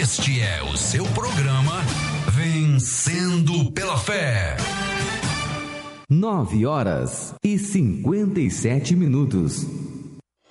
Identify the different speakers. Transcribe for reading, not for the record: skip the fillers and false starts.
Speaker 1: Este é o seu programa Vencendo pela Fé.
Speaker 2: 9h57.